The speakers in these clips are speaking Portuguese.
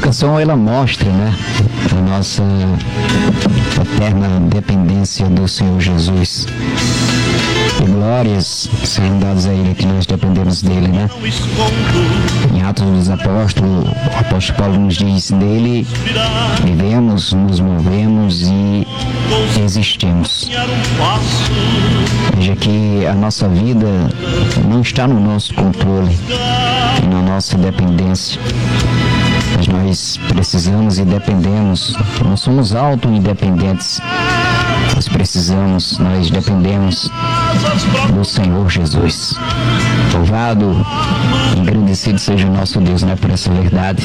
canção ela mostra, né, a nossa eterna dependência do Senhor Jesus. E glórias sejam dadas a Ele, que nós dependemos dele, né? Em Atos dos Apóstolos, o apóstolo Paulo nos diz: dele vivemos, nos movemos e existimos. Veja que a nossa vida não está no nosso controle e na nossa dependência. Mas nós precisamos e dependemos, não somos auto-independentes. Nós dependemos do Senhor Jesus. Louvado e engrandecido seja o nosso Deus, né, por essa verdade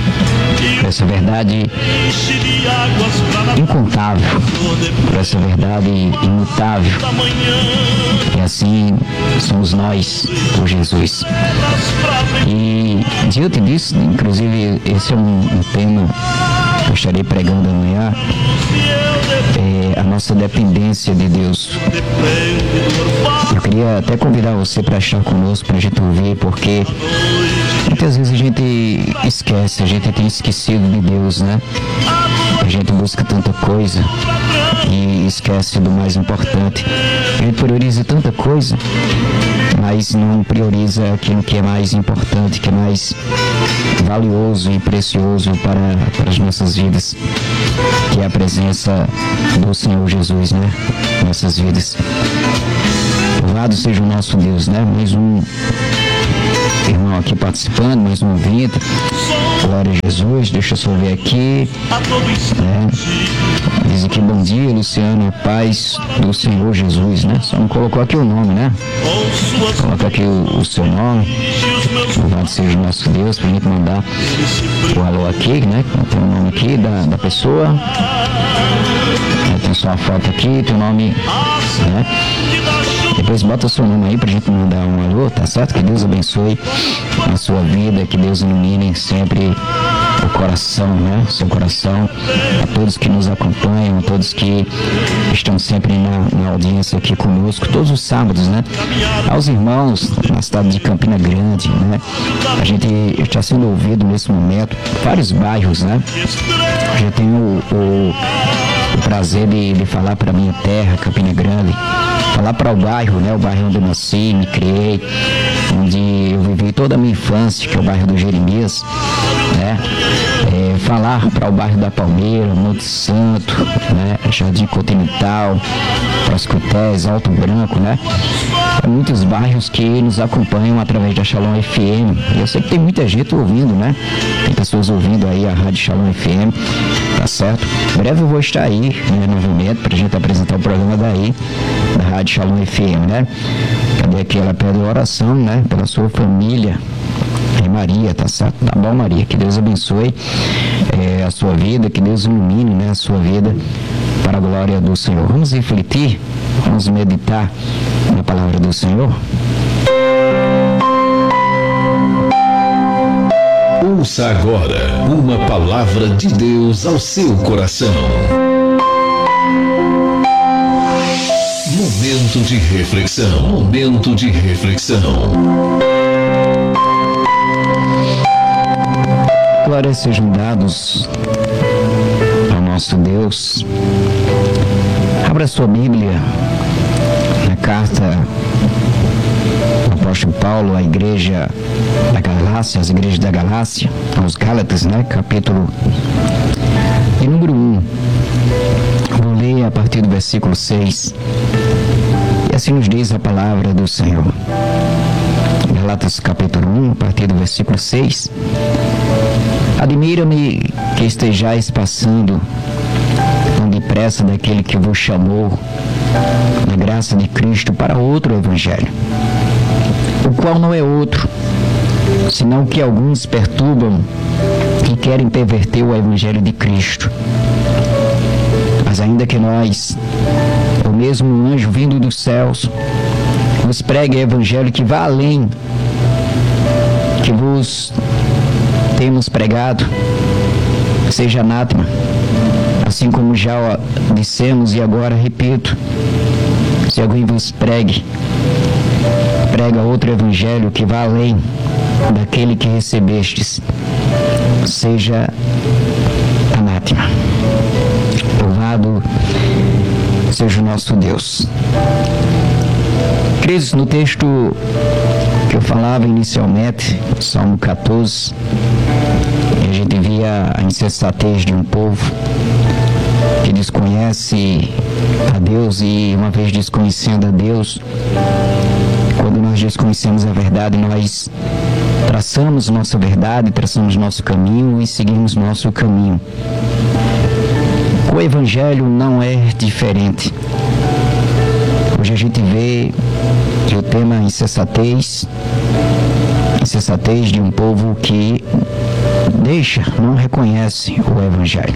incontável, por essa verdade imutável. E assim somos nós por Jesus. E diante disso, inclusive, esse é um tema que eu estarei pregando amanhã, a nossa dependência de Deus. Eu queria até convidar você para estar conosco, para a gente ouvir, porque muitas vezes a gente esquece, a gente tem esquecido de Deus, né? A gente busca tanta coisa e esquece do mais importante. A gente prioriza tanta coisa, mas não prioriza aquilo que é mais importante, que é mais valioso e precioso para as nossas vidas, que é a presença do Senhor Jesus, né? Nossas vidas. Louvado seja o nosso Deus, né? Mais um irmão aqui participando, mais um ouvinte. Glória a Jesus. Deixa eu só ver aqui, né? Diz aqui: bom dia, Luciano, paz do Senhor Jesus, né? Só não colocou aqui o nome, né? Coloca aqui o seu nome. Louvado seja o nosso Deus, pra gente mandar o alô aqui, né? Tem o nome aqui da pessoa. Tem só a foto aqui, tem o nome, né? Depois bota o seu nome aí pra gente mandar um alô, tá certo? Que Deus abençoe a sua vida, que Deus ilumine sempre o coração, né? Seu coração, a todos que nos acompanham, a todos que estão sempre na audiência aqui conosco, todos os sábados, né? Aos irmãos na cidade de Campina Grande, né? A gente está sendo ouvido nesse momento, vários bairros, né? A gente tem o prazer de falar para minha terra, Campina Grande, falar para o bairro, né? O bairro onde eu nasci, me criei, onde eu vivi toda a minha infância, que é o bairro do Jeremias, né? Falar para o bairro da Palmeira, Monte Santo, né? Jardim Continental, Proscotés, Alto Branco, né? Muitos bairros que nos acompanham através da Shalom FM. Eu sei que tem muita gente ouvindo, né? Tem pessoas ouvindo aí a Rádio Shalom FM, tá certo? Em breve eu vou estar aí, né, novamente, pra gente apresentar o programa daí, da Rádio Shalom FM, né? Cadê aqui? Ela pede oração, né? Pela sua família. Maria, tá certo? Tá bom, Maria, que Deus abençoe a sua vida, que Deus ilumine, né, a sua vida para a glória do Senhor. Vamos refletir, vamos meditar na palavra do Senhor. Ouça agora uma palavra de Deus ao seu coração. Momento de reflexão, momento de reflexão. Glórias sejam dados ao nosso Deus. Abra sua Bíblia na carta do apóstolo Paulo à igreja da Galácia, às igrejas da Galácia, aos Gálatas, né? Capítulo de número 1. Vou ler a partir do versículo 6. E assim nos diz a palavra do Senhor. Gálatas capítulo 1, a partir do versículo 6. Admira-me que estejais passando tão depressa daquele que vos chamou na graça de Cristo para outro evangelho, o qual não é outro, senão que alguns perturbam e querem perverter o evangelho de Cristo. Mas ainda que nós, o mesmo anjo vindo dos céus, vos pregue o evangelho que vá além, que vos temos pregado, seja anátema, assim como já dissemos e agora repito: se alguém vos prega outro evangelho que vá além daquele que recebestes, seja anátema. Louvado seja o nosso Deus. Queridos, no texto que eu falava inicialmente, Salmo 14, a gente via a insensatez de um povo que desconhece a Deus, e uma vez desconhecendo a Deus, quando nós desconhecemos a verdade, nós traçamos nossa verdade, traçamos nosso caminho e seguimos nosso caminho. O Evangelho não é diferente. Hoje a gente vê que o tema insensatez de um povo que não reconhece o Evangelho.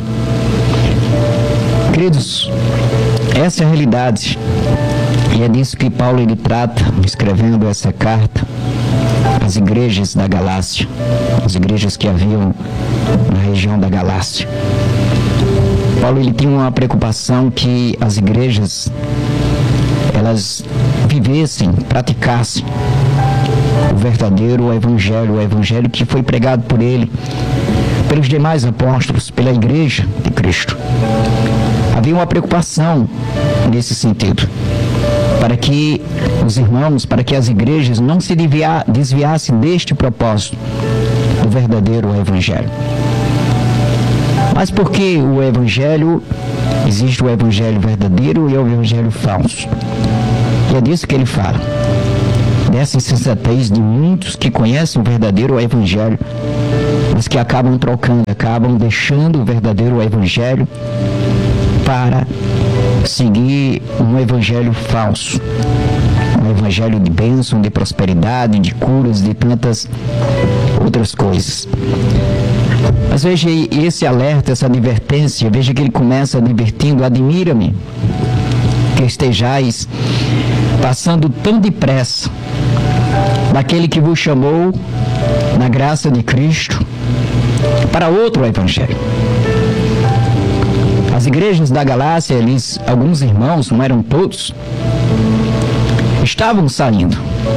Queridos, essa é a realidade, e é disso que Paulo ele trata, escrevendo essa carta às igrejas da Galácia, as igrejas que haviam na região da Galácia. Paulo ele tinha uma preocupação que as igrejas elas vivessem, praticassem o verdadeiro Evangelho, o Evangelho que foi pregado por ele, pelos demais apóstolos, pela igreja de Cristo. Havia uma preocupação nesse sentido, para que os irmãos, para que as igrejas não se desviassem deste propósito, do verdadeiro Evangelho. Mas por que o Evangelho, existe o Evangelho verdadeiro e o Evangelho falso? E é disso que ele fala, dessa insensatez de muitos que conhecem o verdadeiro Evangelho, mas que acabam trocando, acabam deixando o verdadeiro Evangelho para seguir um Evangelho falso, um Evangelho de bênção, de prosperidade, de curas, de tantas outras coisas. Mas veja esse alerta, essa advertência, veja que ele começa advertindo: admira-me que estejais passando tão depressa daquele que vos chamou na graça de Cristo para outro Evangelho. As igrejas da Galácia, alguns irmãos, não eram todos, estavam saindo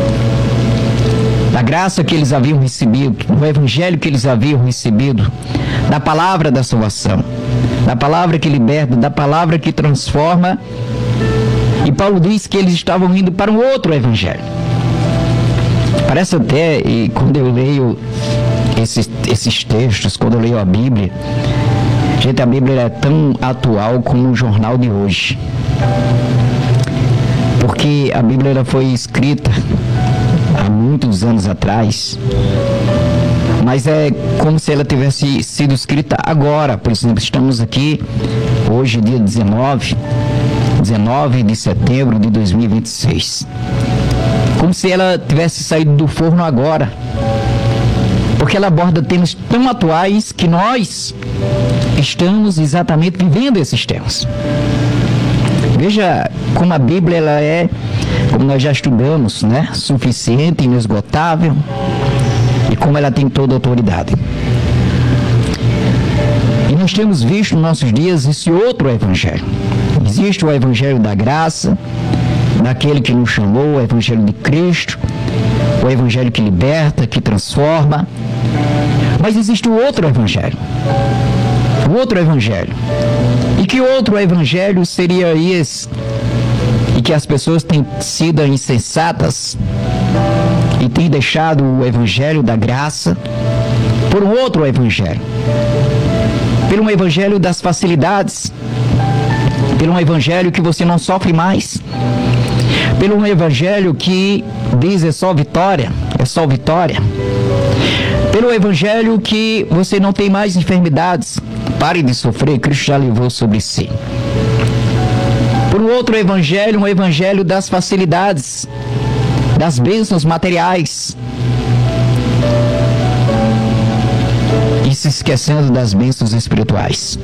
da graça que eles haviam recebido, do Evangelho que eles haviam recebido, da palavra da salvação, da palavra que liberta, da palavra que transforma. E Paulo diz que eles estavam indo para um outro Evangelho. Parece até, e quando eu leio esses textos, quando eu leio a Bíblia, gente, a Bíblia é tão atual como o jornal de hoje. Porque a Bíblia ela foi escrita há muitos anos atrás, mas é como se ela tivesse sido escrita agora. Por exemplo, estamos aqui hoje, dia 19 de setembro de 2026. Como se ela tivesse saído do forno agora, porque ela aborda temas tão atuais que nós estamos exatamente vivendo esses temas. Veja como a Bíblia ela é, como nós já estudamos, né, suficiente, inesgotável, e como ela tem toda a autoridade. E nós temos visto nos nossos dias esse outro Evangelho. Existe o Evangelho da graça, daquele que nos chamou, o Evangelho de Cristo, o Evangelho que liberta, que transforma. Mas existe o outro Evangelho. O outro Evangelho. E que outro Evangelho seria esse? E que as pessoas têm sido insensatas e têm deixado o Evangelho da graça por um outro Evangelho. Pelo um Evangelho das facilidades. Pelo um Evangelho que você não sofre mais. Pelo um Evangelho que diz é só vitória, é só vitória. Pelo Evangelho que você não tem mais enfermidades. Pare de sofrer, Cristo já levou sobre si. Por um outro Evangelho, um Evangelho das facilidades, das bênçãos materiais. E se esquecendo das bênçãos espirituais.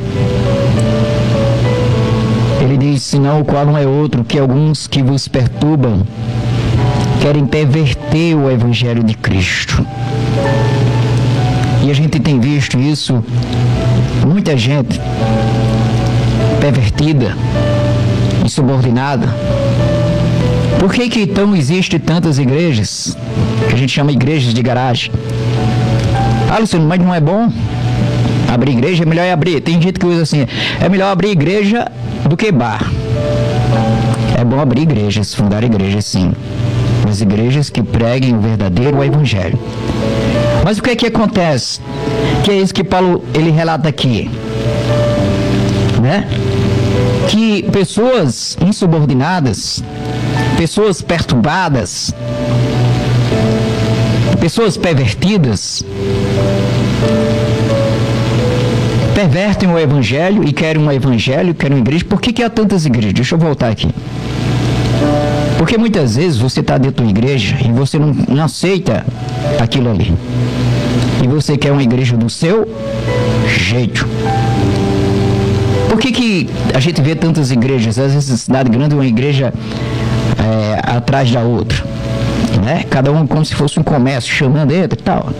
Ele diz, senão o qual não é outro, que alguns que vos perturbam querem perverter o Evangelho de Cristo. E a gente tem visto isso, muita gente pervertida, insubordinada. Por que então existe tantas igrejas, que a gente chama igrejas de garagem? Ah, Luciano, mas não é bom? Abrir igreja é melhor abrir. Tem gente que usa assim, é melhor abrir igreja do que bar. É bom abrir igrejas, fundar igrejas, sim. Mas igrejas que preguem o verdadeiro evangelho. Mas o que é que acontece? Que é isso que Paulo ele relata aqui, né? Que pessoas insubordinadas, pessoas perturbadas, pessoas pervertidas, pervertem o evangelho e querem um evangelho, querem uma igreja. Por que há tantas igrejas? Deixa eu voltar aqui. Porque muitas vezes você está dentro de uma igreja e você não aceita aquilo ali. E você quer uma igreja do seu jeito. Por que a gente vê tantas igrejas? Às vezes, na cidade grande, uma igreja atrás da outra, né? Cada um como se fosse um comércio, chamando dentro e tal.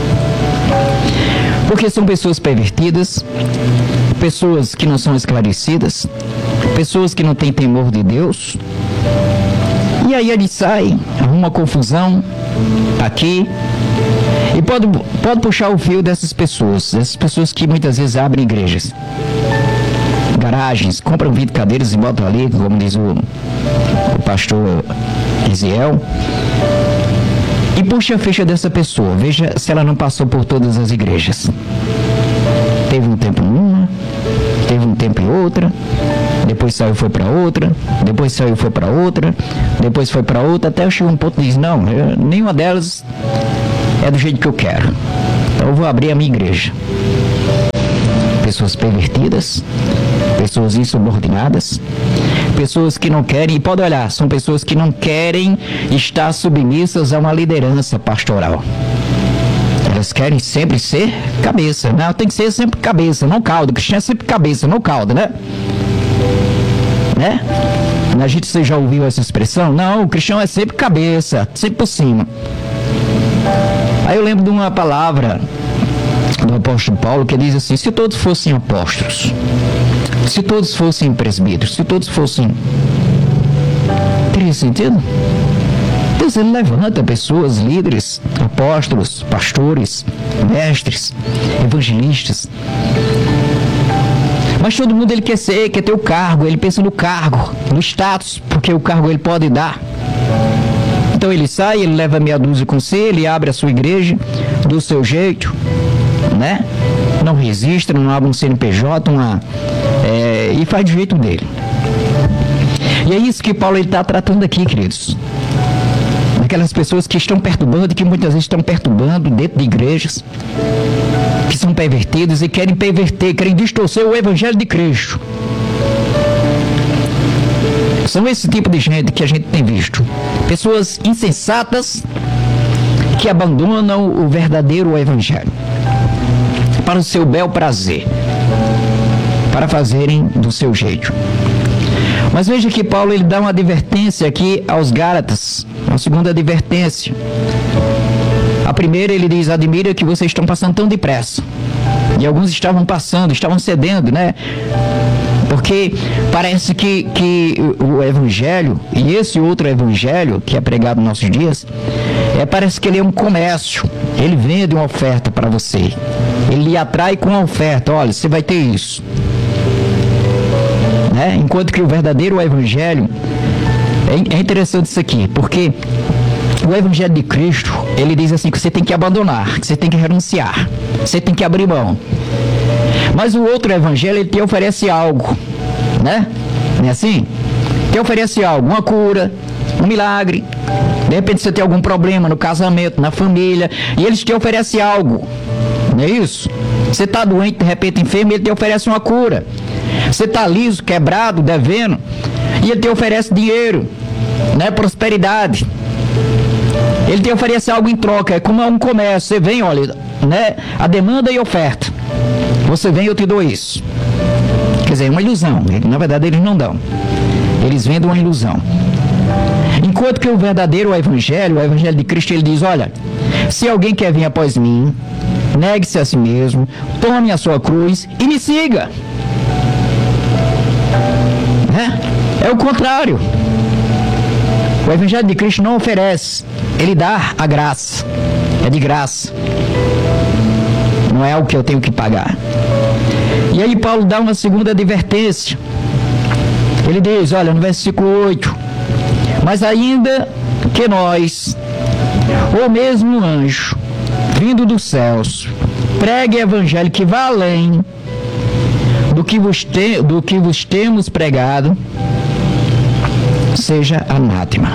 Porque são pessoas pervertidas, pessoas que não são esclarecidas, pessoas que não têm temor de Deus. E aí ele sai, arruma confusão aqui. E pode puxar o fio dessas pessoas que muitas vezes abrem igrejas, garagens, compram 20 cadeiras e botam ali, como diz o pastor Isiel, e puxa a ficha dessa pessoa. Veja se ela não passou por todas as igrejas. Teve um tempo em uma, teve um tempo em outra, depois saiu e foi para outra, depois saiu e foi para outra, depois foi para outra, até chegou um ponto e diz, não, nenhuma delas é do jeito que eu quero, então eu vou abrir a minha igreja. Pessoas pervertidas, pessoas insubordinadas, pessoas que não querem, e pode olhar, são pessoas que não querem estar submissas a uma liderança pastoral. Elas querem sempre ser cabeça, não, tem que ser sempre cabeça, não cauda. O cristão é sempre cabeça, não cauda, né? A gente, você já ouviu essa expressão? Não, o cristão é sempre cabeça, sempre por cima. Aí eu lembro de uma palavra do apóstolo Paulo que diz assim, se todos fossem apóstolos, se todos fossem presbíteros, se todos fossem... Teria sentido? Deus, ele levanta pessoas, líderes, apóstolos, pastores, mestres, evangelistas. Mas todo mundo ele quer ter o cargo, ele pensa no cargo, no status, porque o cargo ele pode dar. Então ele sai, ele leva meia dúzia com si, ele abre a sua igreja do seu jeito, né? Não registra, não abre um CNPJ, e faz do jeito dele. E é isso que Paulo está tratando aqui, queridos. Aquelas pessoas que estão perturbando, que muitas vezes estão perturbando dentro de igrejas, que são pervertidas e querem perverter, querem distorcer o evangelho de Cristo. São esse tipo de gente que a gente tem visto. Pessoas insensatas que abandonam o verdadeiro evangelho para o seu bel prazer, para fazerem do seu jeito. Mas veja que Paulo ele dá uma advertência aqui aos Gálatas, uma segunda advertência. A primeira ele diz, admira que vocês estão passando tão depressa. E alguns estavam passando, estavam cedendo, né? Porque parece que o evangelho, e esse outro evangelho que é pregado nos nossos dias, parece que ele é um comércio. Ele vende uma oferta para você. Ele lhe atrai com a oferta, olha, você vai ter isso. Né? Enquanto que o verdadeiro evangelho, é interessante isso aqui, porque o evangelho de Cristo, ele diz assim, que você tem que abandonar, que você tem que renunciar, você tem que abrir mão. Mas o outro evangelho, ele te oferece algo, né? Não é assim? Te oferece algo, uma cura, um milagre. De repente você tem algum problema no casamento, na família, e eles te oferecem algo, não é isso? Você está doente, de repente enfermo, ele te oferece uma cura. Você está liso, quebrado, devendo, e ele te oferece dinheiro, né? Prosperidade. Ele te oferece algo em troca, é como um comércio. Você vem, olha, né? A demanda e oferta. Você vem, eu te dou isso. Quer dizer, é uma ilusão. Na verdade, eles não dão. Eles vendem uma ilusão. Enquanto que o verdadeiro evangelho, o evangelho de Cristo, ele diz, olha, se alguém quer vir após mim, negue-se a si mesmo, tome a sua cruz e me siga. É o contrário. O evangelho de Cristo não oferece, ele dá a graça, é de graça. não é algo que eu tenho que pagar. E aí Paulo dá uma segunda advertência. Ele diz, olha, no versículo 8, mas ainda que nós, ou mesmo um anjo, vindo dos céus, pregue evangelho que vá além do que vos temos pregado, seja anátema.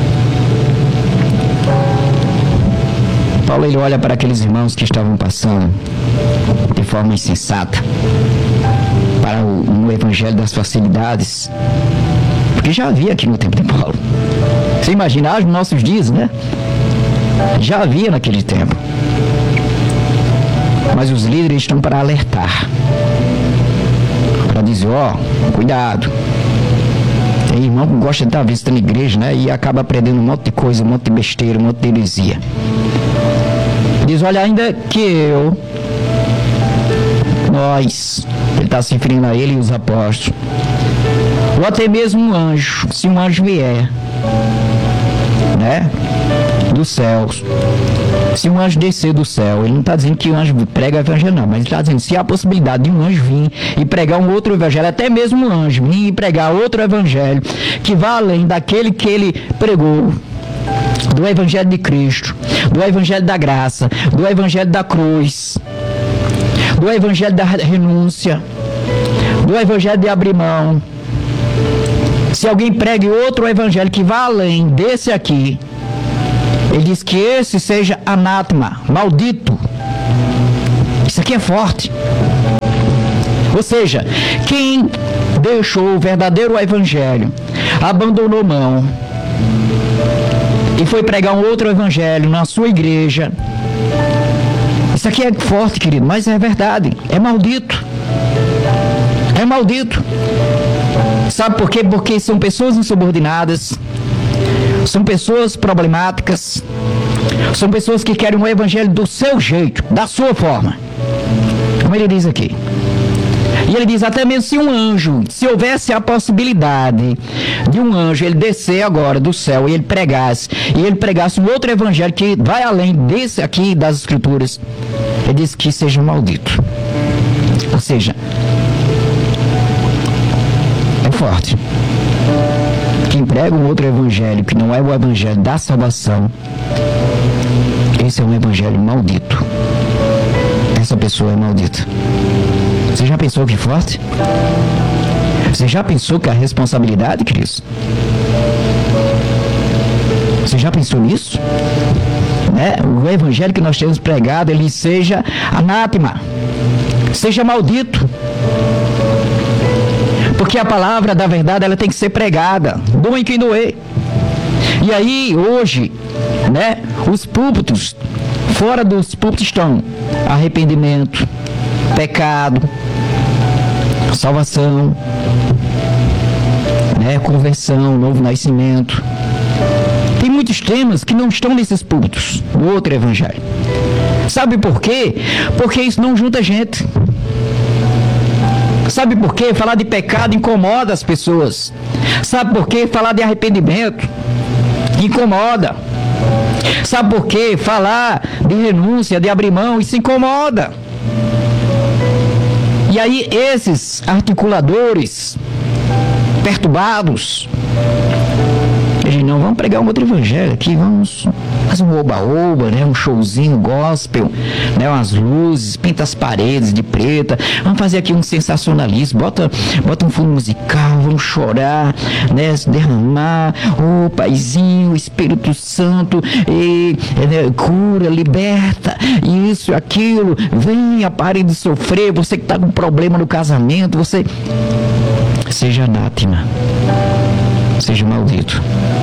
Paulo, ele olha para aqueles irmãos que estavam passando de forma insensata para o evangelho das facilidades, porque já havia aqui no tempo de Paulo. Você imagina, nos nossos dias, né? Já havia naquele tempo. Mas os líderes estão para alertar, para dizer, cuidado. Tem irmão que gosta de estar visitando a igreja, né? E acaba aprendendo um monte de coisa, um monte de besteira, um monte de heresia. Diz, olha, ainda que nós, ele está se referindo a ele e os apóstolos, ou até mesmo um anjo, se um anjo vier, né, dos céus, se um anjo descer do céu, ele não está dizendo que o anjo prega o evangelho não, mas ele está dizendo, se há a possibilidade de um anjo vir e pregar um outro evangelho, até mesmo um anjo vir e pregar outro evangelho, que vá além daquele que ele pregou, do evangelho de Cristo, do evangelho da graça, do evangelho da cruz, do evangelho da renúncia, do evangelho de abrir mão. Se alguém pregue outro evangelho que vá além desse aqui, ele diz que esse seja anátema, maldito. Isso aqui é forte. Ou seja, quem deixou o verdadeiro evangelho, abandonou mão e foi pregar um outro evangelho na sua igreja, isso aqui é forte, querido, mas é verdade, é maldito. É maldito. Sabe por quê? Porque são pessoas insubordinadas, são pessoas problemáticas, são pessoas que querem um evangelho do seu jeito, da sua forma, como ele diz aqui. E ele diz, até mesmo se um anjo, se houvesse a possibilidade de um anjo, ele descer agora do céu e ele pregasse um outro evangelho que vai além desse aqui das escrituras, ele diz que seja maldito. Ou seja, é forte. Quem prega um outro evangelho que não é o evangelho da salvação, esse é um evangelho maldito. Essa pessoa é maldita. Você já pensou que forte? Você já pensou que a responsabilidade, queridos? Você já pensou nisso? Né? O evangelho que nós temos pregado, ele seja anátema, seja maldito. Porque a palavra da verdade, ela tem que ser pregada, doem quem doer. E aí, hoje, né, os púlpitos, fora dos púlpitos estão arrependimento, pecado, salvação, né, conversão, novo nascimento. Tem muitos temas que não estão nesses púlpitos, no outro evangelho. Sabe por quê? Porque isso não junta gente. Sabe por quê? Falar de pecado incomoda as pessoas. Sabe por quê? Falar de arrependimento incomoda. Sabe por quê? Falar de renúncia, de abrir mão, isso incomoda. E aí esses articuladores perturbados, eles não vão pregar um outro evangelho aqui, vamos fazer um oba-oba, né? Um showzinho gospel, né? Umas luzes, pinta as paredes de preta, vamos fazer aqui um sensacionalismo, bota um fundo musical, vamos chorar, né? Se derramar, Paizinho, Espírito Santo, cura, liberta, isso, aquilo, venha, pare de sofrer, você que está com problema no casamento, você seja anátema, seja maldito.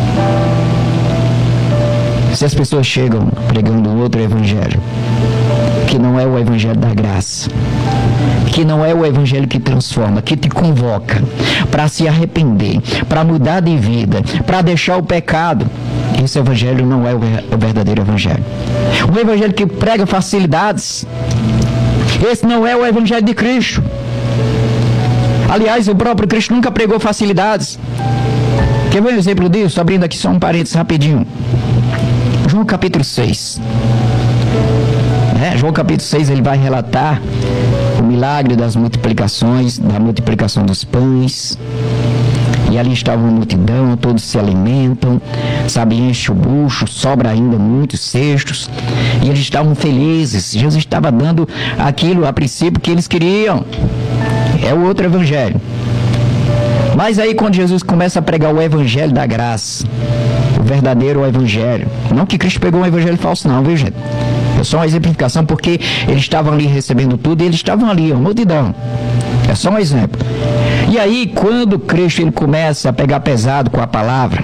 Se as pessoas chegam pregando outro evangelho, que não é o evangelho da graça, que não é o evangelho que transforma, que te convoca para se arrepender, para mudar de vida, para deixar o pecado, esse evangelho não é o verdadeiro evangelho. O evangelho que prega facilidades, esse não é o evangelho de Cristo. Aliás, o próprio Cristo nunca pregou facilidades. Quer ver um exemplo disso? Abrindo aqui só um parênteses rapidinho. João capítulo 6. né? João capítulo 6, ele vai relatar o milagre das multiplicações, da multiplicação dos pães. E ali estava uma multidão, todos se alimentam, sabe, enche o bucho, sobra ainda muitos cestos. E eles estavam felizes. Jesus estava dando aquilo a princípio que eles queriam. É o outro evangelho. Mas aí quando Jesus começa a pregar o evangelho da graça, o verdadeiro evangelho, não que Cristo pegou um evangelho falso não, viu gente? É só uma exemplificação porque eles estavam ali recebendo tudo e eles estavam ali, a multidão. É só um exemplo. E aí quando Cristo ele começa a pegar pesado com a palavra,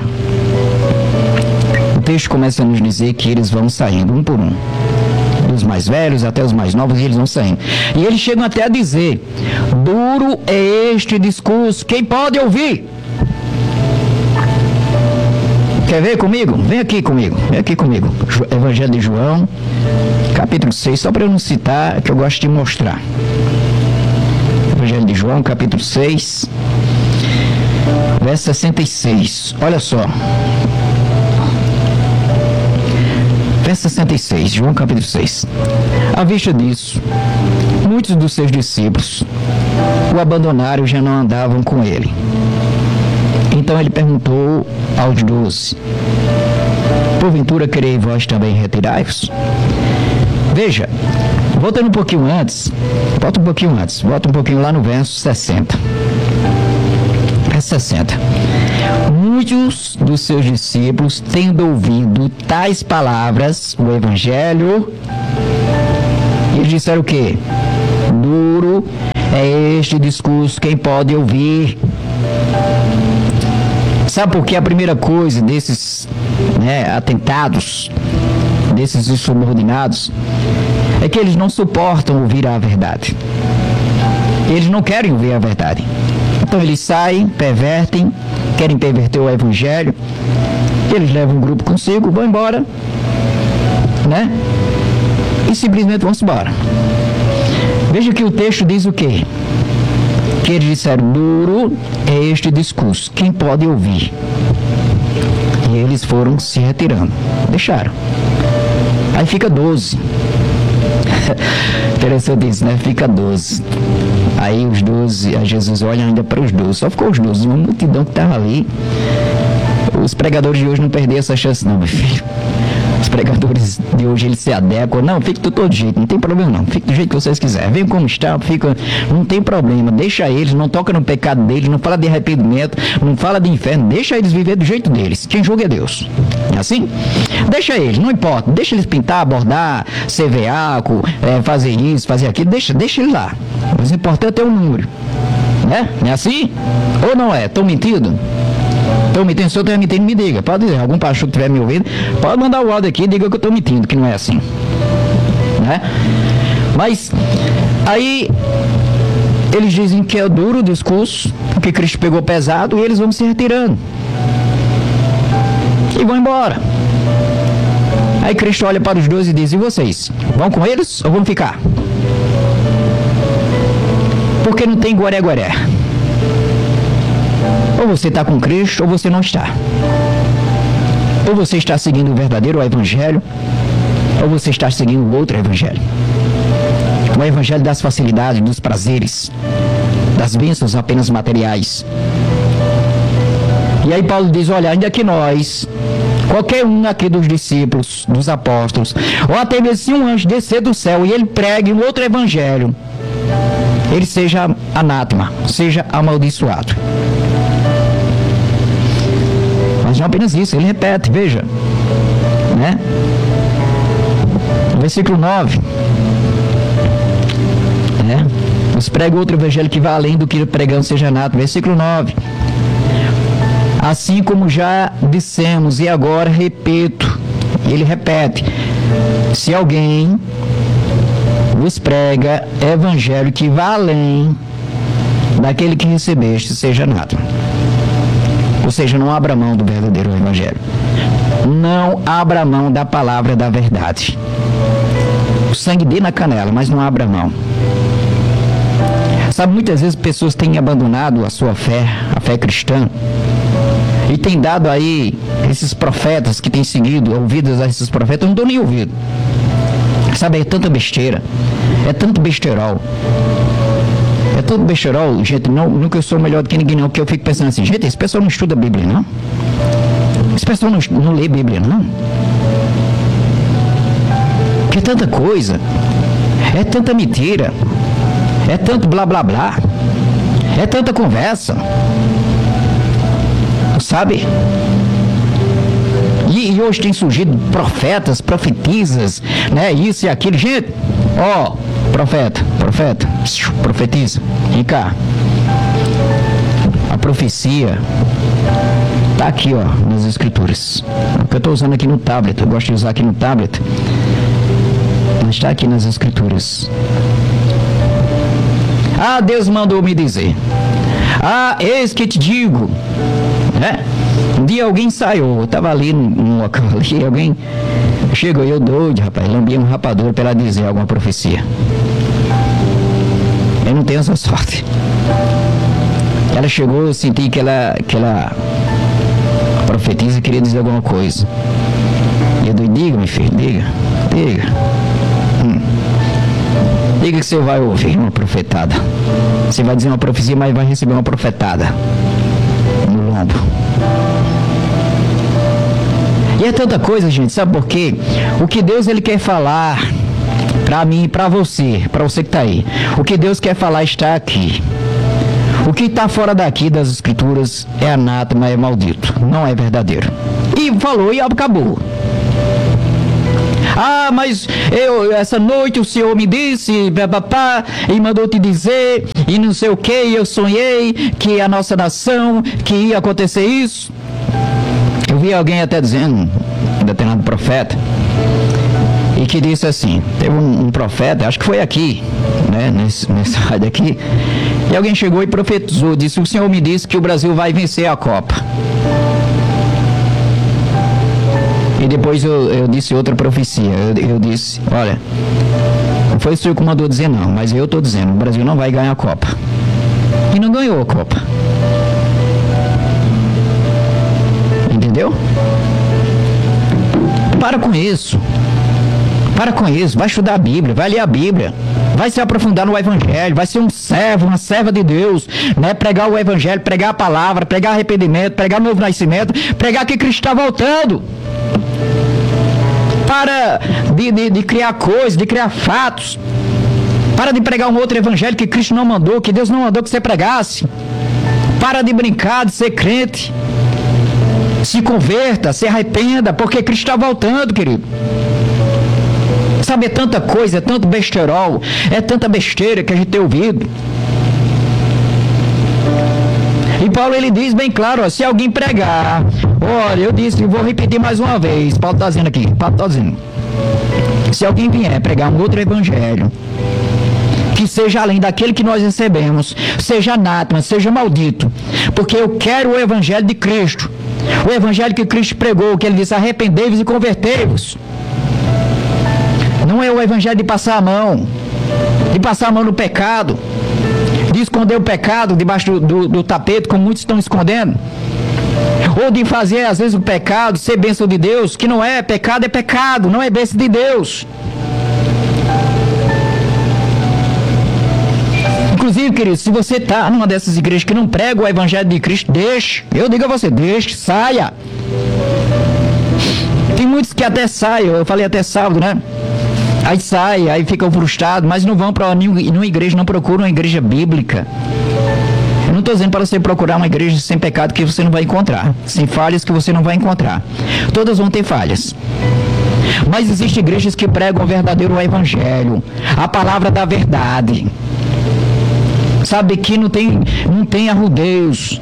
o texto começa a nos dizer que eles vão saindo um por um. Dos mais velhos até os mais novos, e eles vão saindo. E eles chegam até a dizer: duro é este discurso, quem pode ouvir? Quer ver comigo? Vem aqui comigo. Evangelho de João, capítulo 6, só para eu não citar, que eu gosto de mostrar. Evangelho de João, capítulo 6, verso 66. Olha só. Verso 66, João capítulo 6. À vista disso, muitos dos seus discípulos o abandonaram e já não andavam com ele. Então ele perguntou aos 12: porventura quereis vós também retirai-vos? Veja, voltando um pouquinho antes, volta um pouquinho lá no verso 60. Verso 60. Muitos dos seus discípulos, tendo ouvido tais palavras, o evangelho, eles disseram o quê? Duro é este discurso, quem pode ouvir? Sabe por que a primeira coisa desses atentados, desses insubordinados, é que eles não suportam ouvir a verdade. Eles não querem ouvir a verdade. Então eles saem, pervertem, querem perverter o evangelho, eles levam um grupo consigo, vão embora, né? E simplesmente vão embora. Veja que o texto diz o quê? Que eles disseram: duro é este discurso, quem pode ouvir? E eles foram se retirando, deixaram. Aí fica 12. Interessante isso, né? Fica 12. Aí os 12, a Jesus olha ainda para os 12. Só ficou os 12, uma multidão que estava ali. Os pregadores de hoje não perderam essa chance não, meu filho. Os pregadores de hoje, eles se adequam. Não, fique de todo jeito, não tem problema não. Fique do jeito que vocês quiserem. Vem como está, fica, não tem problema. Deixa eles, não toca no pecado deles, não fala de arrependimento, não fala de inferno. Deixa eles viver do jeito deles. Quem julga é Deus. É assim? Deixa eles, não importa. Deixa eles pintar, bordar, ser veaco, fazer isso, fazer aquilo. Deixa eles lá. Mas o importante é o número. Né? Não é assim? Ou não é? Estão mentindo? Estou mentindo, se eu estiver mentindo, me diga. Pode dizer, algum pastor que estiver me ouvindo, pode mandar o áudio aqui e diga que eu estou mentindo, que não é assim. Né? Mas, aí, eles dizem que é duro o discurso, porque Cristo pegou pesado, e eles vão se retirando. E vão embora. Aí Cristo olha para os 12 e diz: e vocês? Vão com eles ou vão ficar? Porque não tem guaré-guaré. Ou você está com Cristo ou você não está. Ou você está seguindo o verdadeiro evangelho, ou você está seguindo o outro evangelho. O evangelho das facilidades, dos prazeres, das bênçãos apenas materiais. E aí Paulo diz: olha, ainda que nós, qualquer um aqui dos discípulos, dos apóstolos, ou até mesmo se um anjo descer do céu e ele pregue um outro evangelho, ele seja anátema, seja amaldiçoado. Mas não apenas isso, ele repete, veja, né? Versículo 9, né? Nos prega outro evangelho que vai além do que pregando seja anátema. Versículo 9: assim como já dissemos e agora repito, ele repete: se alguém vos prega evangelho que vá além daquele que recebeste, seja anátema. Ou seja, não abra mão do verdadeiro evangelho. Não abra mão da palavra da verdade. O sangue dê na canela, mas não abra mão. Sabe, muitas vezes pessoas têm abandonado a sua fé, a fé cristã, e têm dado aí esses profetas que têm seguido, ouvidos a esses profetas, eu não dou nem ouvido. Sabe, é tanta besteira, é tanto besterol. É todo besterol, gente, nunca eu sou melhor do que ninguém não, porque eu fico pensando assim, gente, esse pessoal não estuda a Bíblia, não? Esse pessoal não lê Bíblia, não? Porque é tanta coisa, é tanta mentira, é tanto blá blá blá, é tanta conversa, sabe? E hoje tem surgido profetas, profetisas, né, isso e aquilo, gente, ó, profeta, profetiza, vem cá. A profecia tá aqui, ó, nas escrituras. O que eu tô usando aqui no tablet, eu gosto de usar aqui no tablet, mas está aqui nas escrituras. Ah, Deus mandou me dizer. Ah, eis que te digo, né? Um dia alguém saiu, eu tava ali num local ali, alguém chegou, eu doido, rapaz, lambia um rapador para ela dizer alguma profecia. Eu não tenho essa sorte. Ela chegou, eu senti que ela profetiza, queria dizer alguma coisa. E eu doido, diga, meu filho, diga. Diga que você vai ouvir uma profetada. Você vai dizer uma profecia, mas vai receber uma profetada no lombo. E é tanta coisa, gente, sabe por quê? O que Deus ele quer falar para mim e para você que está aí. O que Deus quer falar está aqui. O que está fora daqui das escrituras é anátema, é maldito, não é verdadeiro. E falou e acabou. Ah, mas essa noite o Senhor me disse, papá, e mandou te dizer, e não sei o que, eu sonhei que a nossa nação, que ia acontecer isso. Eu vi alguém até dizendo, um determinado profeta, e que disse assim, teve um profeta, acho que foi aqui, né, nessa rádio aqui, e alguém chegou e profetizou, disse, o Senhor me disse que o Brasil vai vencer a Copa. E depois eu disse outra profecia, eu disse, olha, não foi o Senhor que mandou dizer não, mas eu estou dizendo, o Brasil não vai ganhar a Copa. E não ganhou a Copa. Entendeu? Para com isso, vai estudar a Bíblia, vai ler a Bíblia, vai se aprofundar no Evangelho, vai ser um servo, uma serva de Deus, né? Pregar o Evangelho, pregar a palavra, pregar arrependimento, pregar o novo nascimento, pregar que Cristo está voltando. Para de criar coisas, de criar fatos. Para de pregar um outro evangelho que Cristo não mandou, que Deus não mandou que você pregasse. Para de brincar, de ser crente. Se converta, se arrependa, porque Cristo está voltando, querido. Sabe, é tanta coisa, é tanto besterol, é tanta besteira que a gente tem ouvido. E Paulo ele diz bem claro, ó, se alguém pregar, olha, eu disse, vou repetir mais uma vez, Paulo está dizendo aqui, se alguém vier pregar um outro evangelho, que seja além daquele que nós recebemos, seja anátema, seja maldito, porque eu quero o evangelho de Cristo, o evangelho que Cristo pregou, que ele disse, arrependei-vos e convertei-vos. Não é o evangelho de passar a mão no pecado, de esconder o pecado debaixo do tapete, como muitos estão escondendo, ou de fazer às vezes o pecado ser bênção de Deus, que não é, pecado é pecado, não é bênção de Deus. Inclusive, querido, se você está numa dessas igrejas que não prega o evangelho de Cristo, deixe, eu digo a você, deixe, saia. Tem muitos que até saem, eu falei até sábado, né? Aí sai, aí ficam frustrados, mas não vão para nenhuma igreja, não procuram uma igreja bíblica. Eu não estou dizendo para você procurar uma igreja sem pecado que você não vai encontrar, sem falhas que você não vai encontrar. Todas vão ter falhas. Mas existem igrejas que pregam o verdadeiro evangelho, a palavra da verdade. Sabe que não tem arrudeus.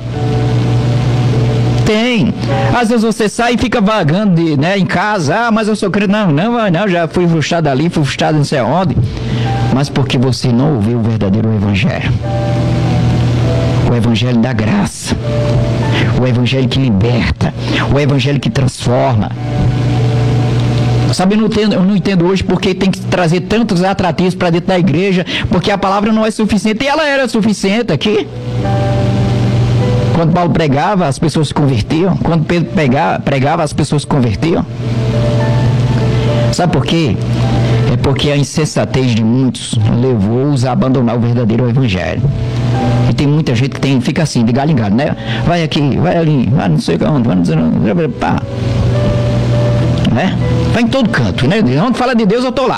Tem. Às vezes você sai e fica vagando em casa. Ah, mas eu sou crente. Não, já fui frustrado ali, fui frustrado não sei aonde. Mas porque você não ouviu o verdadeiro evangelho. O evangelho da graça. O evangelho que liberta. O evangelho que transforma. Sabe, eu não entendo hoje porque tem que trazer tantos atrativos para dentro da igreja, porque a palavra não é suficiente. E ela era suficiente aqui. Quando Paulo pregava, as pessoas se convertiam. Quando Pedro pregava, as pessoas se convertiam. Sabe por quê? é porque a insensatez de muitos levou-os a abandonar o verdadeiro evangelho. E tem muita gente que fica assim, de galho em galho, né? Vai aqui, vai ali, vai não sei onde, vai não sei onde, pá. Né? Vai em todo canto, né? Onde fala de Deus, eu tô lá.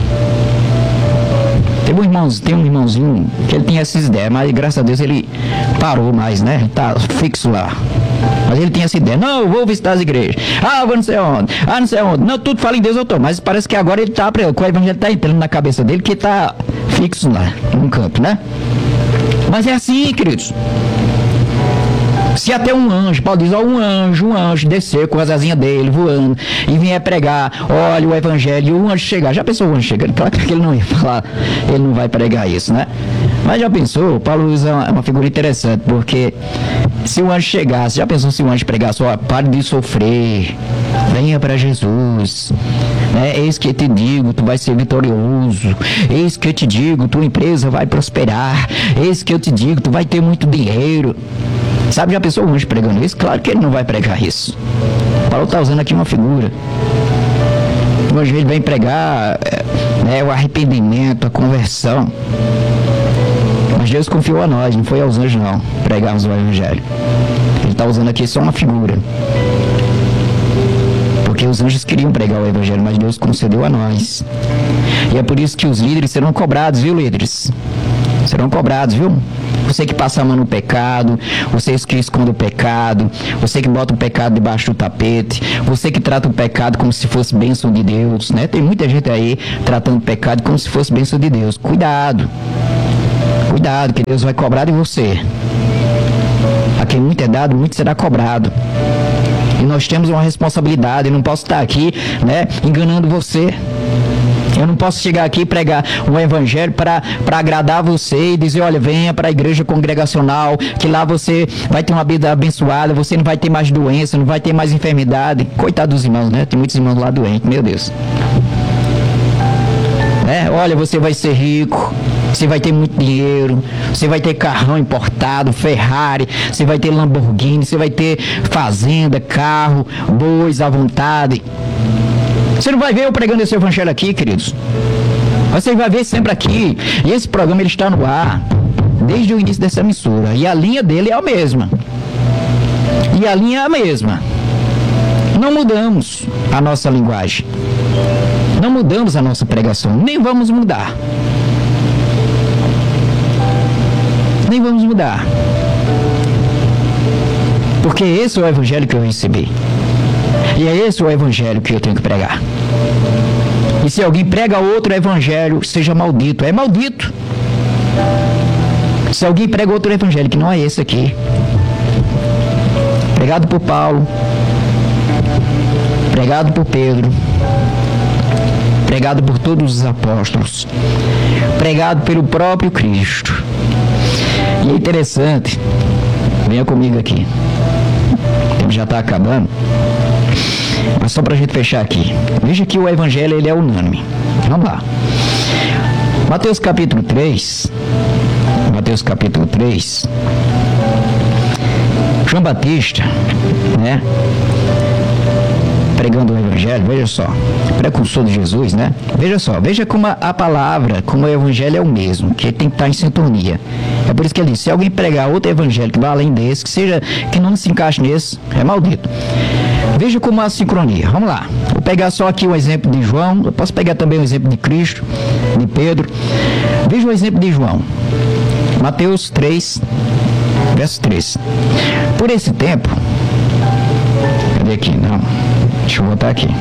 Tem um irmãozinho que ele tinha essas ideias, mas graças a Deus ele parou mais, né? Ele tá fixo lá. Mas ele tinha essa ideia, não, eu vou visitar as igrejas. Ah, eu vou não sei onde. Ah, não sei onde. Não, tudo fala em Deus, eu tô. Mas parece que agora ele tá, o evangelho tá entrando na cabeça dele, que tá fixo lá, num canto, né? Mas é assim, queridos. Se até um anjo, Paulo diz, ó, um anjo descer com as asinhas dele voando e vier pregar, olha o evangelho, e o anjo chegar. Já pensou o anjo chegando? Claro que ele não ia falar, ele não vai pregar isso, né? Mas já pensou, Paulo usa uma figura interessante, porque se o anjo chegasse, já pensou se o anjo pregasse, ó, pare de sofrer, venha para Jesus, né? Eis que eu te digo, tu vai ser vitorioso, eis que eu te digo, tua empresa vai prosperar, eis que eu te digo, tu vai ter muito dinheiro. Sabe, já pensou o anjo pregando isso? Claro que ele não vai pregar isso. Paulo está usando aqui uma figura. O anjo vem pregar o arrependimento, a conversão. Mas Deus confiou a nós, não foi aos anjos não, pregarmos o evangelho. Ele está usando aqui só uma figura. Porque os anjos queriam pregar o evangelho, mas Deus concedeu a nós. E é por isso que os líderes serão cobrados, viu, líderes? Serão cobrados, viu? Você que passa a mão no pecado, você que esconde o pecado, você que bota o pecado debaixo do tapete, você que trata o pecado como se fosse bênção de Deus, né? Tem muita gente aí tratando o pecado como se fosse bênção de Deus. Cuidado, que Deus vai cobrar de você. A quem muito é dado, muito será cobrado. E nós temos uma responsabilidade, eu não posso estar aqui, né, enganando você. Eu não posso chegar aqui e pregar um evangelho para agradar você e dizer, olha, venha para a igreja congregacional, que lá você vai ter uma vida abençoada, você não vai ter mais doença, não vai ter mais enfermidade. Coitado dos irmãos, né? Tem muitos irmãos lá doentes, meu Deus. Olha, você vai ser rico, você vai ter muito dinheiro, você vai ter carrão importado, Ferrari, você vai ter Lamborghini, você vai ter fazenda, carro, bois à vontade. Você não vai ver eu pregando esse evangelho aqui, queridos. Você vai ver sempre aqui. E esse programa ele está no ar desde o início dessa emissora. E a linha dele é a mesma. Não mudamos a nossa linguagem. Não mudamos a nossa pregação. Nem vamos mudar. Porque esse é o evangelho que eu recebi. E é esse o evangelho que eu tenho que pregar. E se alguém prega outro evangelho, seja maldito. É maldito. Se alguém prega outro evangelho, que não é esse aqui. Pregado por Paulo. Pregado por Pedro. Pregado por todos os apóstolos. Pregado pelo próprio Cristo. E é interessante. Venha comigo aqui. O tempo já está acabando. Mas só para a gente fechar aqui. Veja que o evangelho ele é unânime. Vamos lá. Mateus capítulo 3. João Batista, né? Pregando o evangelho, veja só. Precursor de Jesus, né? Veja como a palavra, como o evangelho é o mesmo, que tem que estar em sintonia. É por isso que ele diz, se alguém pregar outro evangelho que vá além desse, que não se encaixe nesse, é maldito. Veja como a sincronia. Vamos lá. Vou pegar só aqui um exemplo de João. Eu posso pegar também um exemplo de Cristo, de Pedro. Veja o exemplo de João. Mateus 3, verso 3. Por esse tempo... Cadê aqui? Não. Deixa eu voltar aqui.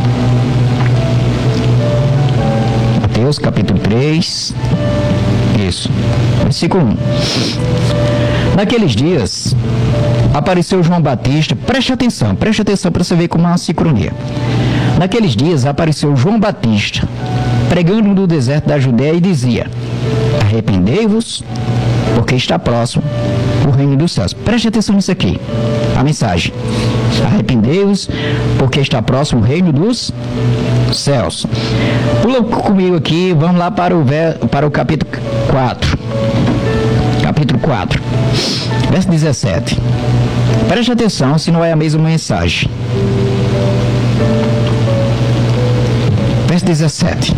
Mateus capítulo 3. Isso. Versículo 1. Naqueles dias... apareceu João Batista, preste atenção para você ver como é uma sincronia. Naqueles dias apareceu João Batista, pregando no deserto da Judéia e dizia, arrependei-vos, porque está próximo o reino dos céus. Preste atenção nisso aqui, a mensagem. Arrependei-vos, porque está próximo o reino dos céus. Pula comigo aqui, vamos lá para o capítulo 4. Capítulo 4, verso 17. Preste atenção, se não é a mesma mensagem. Verso 17.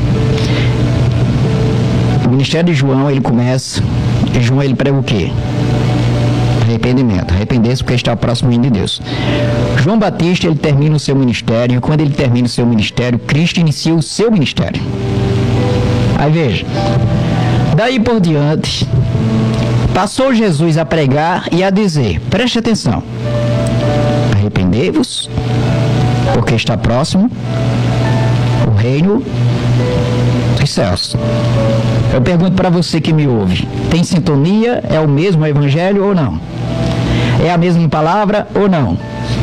O ministério de João, ele começa, e João, ele prega o quê? Arrependimento. Arrepender-se porque está próximo de Deus. João Batista, ele termina o seu ministério, e quando ele termina o seu ministério, Cristo inicia o seu ministério. Aí veja, daí por diante, passou Jesus a pregar e a dizer, preste atenção, arrependei-vos, porque está próximo o reino dos céus. Eu pergunto para você que me ouve, tem sintonia? É o mesmo evangelho ou não? É a mesma palavra ou não?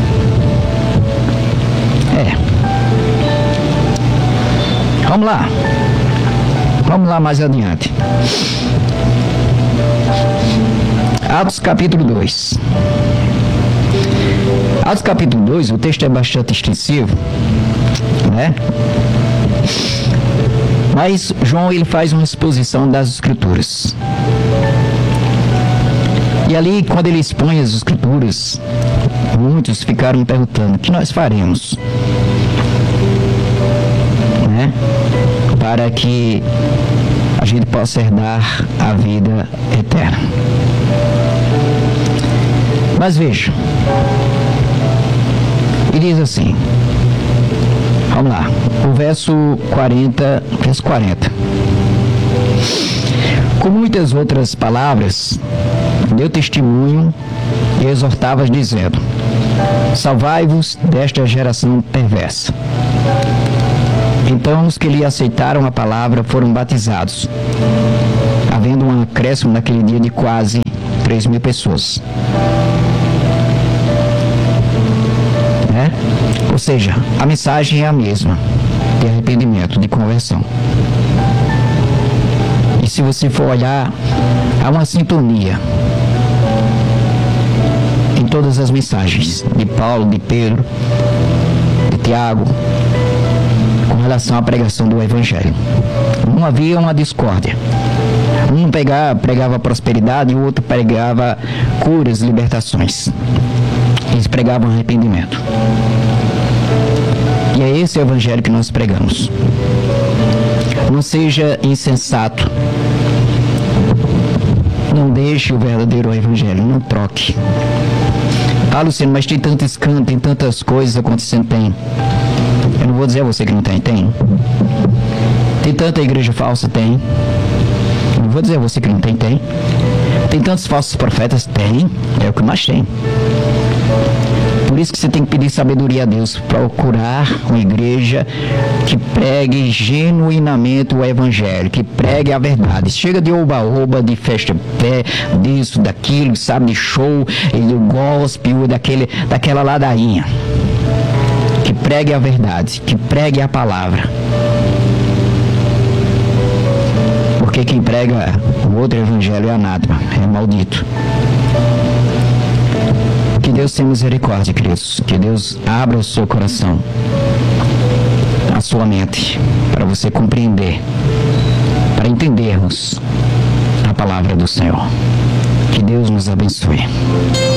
Vamos lá. Vamos lá mais adiante. Atos capítulo 2. Atos capítulo 2, o texto é bastante extensivo, né? Mas João, ele faz uma exposição das Escrituras. E ali, quando ele expõe as Escrituras, muitos ficaram perguntando, o que nós faremos? Né? Para que a gente possa herdar a vida eterna. Mas veja, ele diz assim, vamos lá, o verso 40, com muitas outras palavras, deu testemunho e exortava dizendo, salvai-vos desta geração perversa. Então os que lhe aceitaram a palavra foram batizados, havendo um acréscimo naquele dia de quase 3.000 pessoas. Né? Ou seja, a mensagem é a mesma, de arrependimento, de conversão. E se você for olhar, há uma sintonia em todas as mensagens, de Paulo, de Pedro, de Tiago, com relação à pregação do Evangelho. Não havia uma discórdia. Um pregava prosperidade e o outro pregava curas, libertações. Eles pregavam arrependimento. E é esse o Evangelho que nós pregamos. Não seja insensato. Não deixe o verdadeiro Evangelho, não troque. Ah, Luciano, mas tem tanto escândalo, tem tantas coisas acontecendo, tem. Eu não vou dizer a você que não tem, tem. Tem tanta igreja falsa, tem. Eu não vou dizer a você que não tem, tem. Tem tantos falsos profetas, tem. É o que mais tem. Por isso que você tem que pedir sabedoria a Deus, procurar uma igreja que pregue genuinamente o Evangelho, que pregue a verdade. Chega de oba-oba, de festa-pé, disso, daquilo, sabe, de show, e do gospel, daquela ladainha. Que pregue a verdade, que pregue a palavra. Porque quem prega o outro evangelho é anátema, é maldito. Que Deus tenha misericórdia, queridos. Que Deus abra o seu coração, a sua mente, para você compreender, para entendermos a palavra do Senhor. Que Deus nos abençoe.